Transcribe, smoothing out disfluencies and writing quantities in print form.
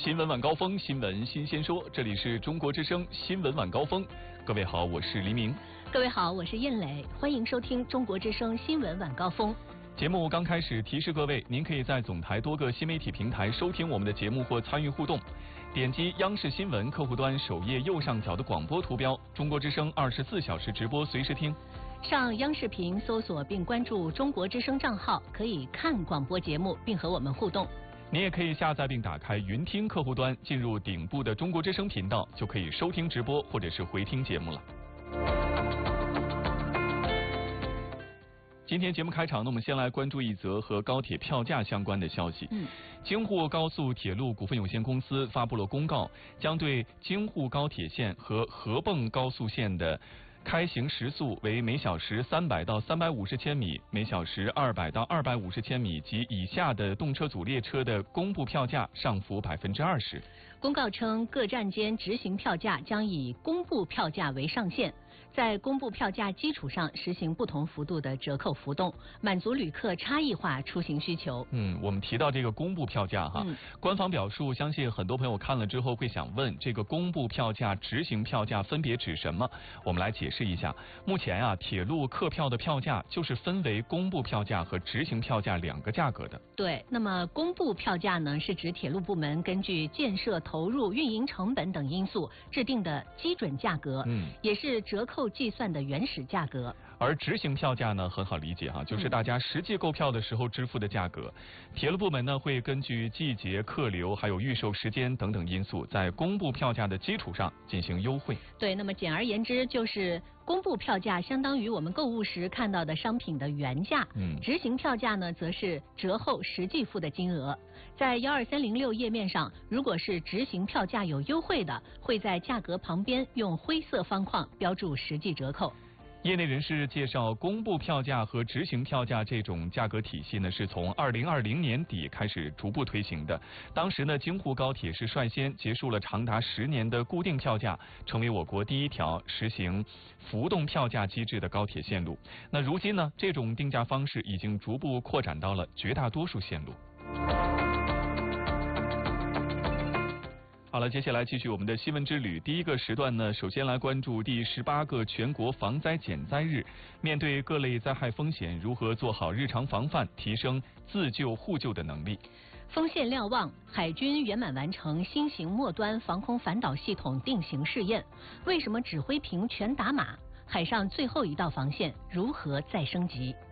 新闻晚高峰，新闻新鲜说，这里是中国之声新闻晚高峰。各位好，我是黎明。 各位好，我是燕磊，欢迎收听中国之声新闻晚高峰。 节目刚开始，提示各位，您可以在总台多个新媒体平台收听我们的节目或参与互动。点击央视新闻客户端首页右上角的广播图标，中国之声24小时直播随时听。 上央视频搜索并关注中国之声账号，可以看广播节目并和我们互动。 您也可以下载并打开云听客户端，进入顶部的中国之声频道，就可以收听直播或者是回听节目了。今天节目开场呢，我们先来关注一则和高铁票价相关的消息。京沪高速铁路股份有限公司发布了公告，将对京沪高铁线和合泵高速线的开行时速为每小时300到350千米，每小时200到250千米及以下的动车组列车的公布票价上浮20%。 公告称，各站间执行票价将以公布票价为上限，在公布票价基础上实行不同幅度的折扣浮动，满足旅客差异化出行需求。 我们提到这个公布票价官方表述，相信很多朋友看了之后会想问，这个公布票价、执行票价分别指什么？我们来解释一下。目前铁路客票的票价就是分为公布票价和执行票价两个价格的。 对，那么公布票价呢，是指铁路部门根据建设投入、运营成本等因素制定的基准价格，也是折扣计算的原始价格。 而执行票价呢，很好理解就是大家实际购票的时候支付的价格。铁路部门呢，会根据季节、客流还有预售时间等等因素，在公布票价的基础上进行优惠。 对，那么简而言之，就是公布票价相当于我们购物时看到的商品的原价，执行票价呢，则是折后实际付的金额。在12306页面上，如果是执行票价有优惠的，会在价格旁边用灰色方框标注实际折扣。 业内人士介绍，公布票价和执行票价这种价格体系呢，是从2020年底开始逐步推行的。当时呢，京沪高铁是率先结束了长达10年的固定票价，成为我国第一条实行浮动票价机制的高铁线路。那如今呢，这种定价方式已经逐步扩展到了绝大多数线路。好了，接下来继续我们的新闻之旅。第一个时段呢，首先来关注第18个全国防灾减灾日。面对各类灾害风险，如何做好日常防范，提升自救互救的能力？ 锋线瞭望，海军圆满完成新型末端防空反导系统定型试验。为什么指挥屏全打码？海上最后一道防线如何再升级？